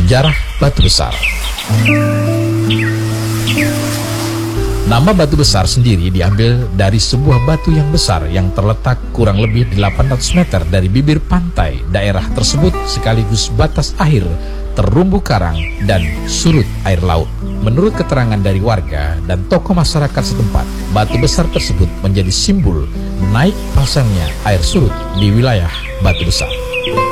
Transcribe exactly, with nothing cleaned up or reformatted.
Sejarah Batu Besar. Nama Batu Besar sendiri diambil dari sebuah batu yang besar yang terletak kurang lebih delapan ratus meter dari bibir pantai daerah tersebut, sekaligus batas akhir terumbu karang dan surut air laut. Menurut keterangan dari warga dan tokoh masyarakat setempat, batu besar tersebut menjadi simbol naik pasangnya air surut di wilayah Batu Besar.